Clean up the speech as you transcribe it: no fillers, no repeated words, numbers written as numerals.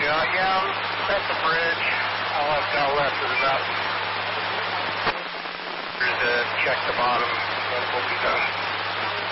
Yeah, that's the bridge. All I've got left is about to check the bottom, and we'll be done.